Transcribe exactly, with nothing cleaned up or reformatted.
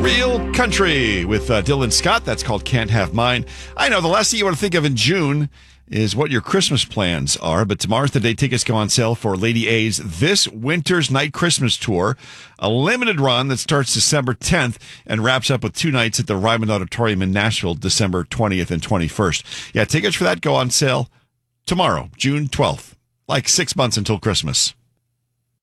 Real Country with uh, Dylan Scott. That's called Can't Have Mine. I know the last thing you want to think of in June is what your Christmas plans are, but tomorrow's the day tickets go on sale for Lady A's This Winter's Night Christmas Tour, a limited run that starts December tenth and wraps up with two nights at the Ryman Auditorium in Nashville, December twentieth and twenty-first. Yeah, tickets for that go on sale tomorrow, June twelfth, like six months until Christmas.